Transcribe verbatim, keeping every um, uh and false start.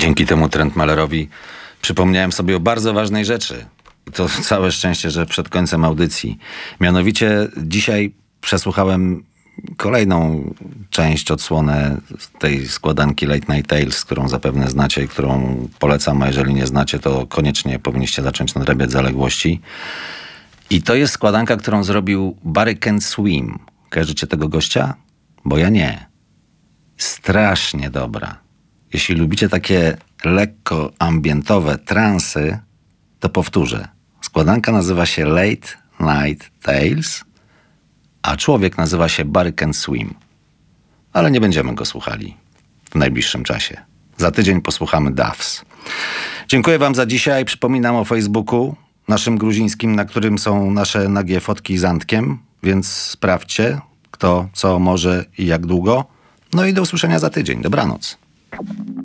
Dzięki temu Trendmillerowi przypomniałem sobie o bardzo ważnej rzeczy. To całe szczęście, że przed końcem audycji. Mianowicie dzisiaj przesłuchałem kolejną część, odsłonę tej składanki Late Night Tales, którą zapewne znacie i którą polecam, a jeżeli nie znacie, to koniecznie powinniście zacząć nadrabiać zaległości. I to jest składanka, którą zrobił Barry Can't Swim. Kojarzycie tego gościa? Bo ja nie. Strasznie dobra. Jeśli lubicie takie lekko ambientowe transy, to powtórzę. Składanka nazywa się Late Night Tales, a człowiek nazywa się Barry Can't Swim. Ale nie będziemy go słuchali w najbliższym czasie. Za tydzień posłuchamy Duffs. Dziękuję wam za dzisiaj. Przypominam o Facebooku naszym gruzińskim, na którym są nasze nagie fotki z Antkiem, więc sprawdźcie, kto, co, może i jak długo. No i do usłyszenia za tydzień. Dobranoc.